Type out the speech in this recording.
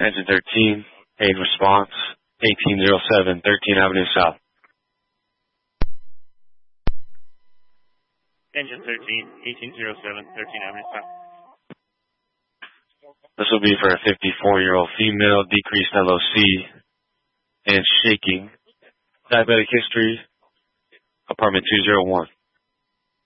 Engine 13, aid response, 1807, 13 Avenue South. Engine 13, 1807, 13 Avenue South. This will be for a 54-year-old female, decreased LOC, and shaking. Diabetic history, apartment 201.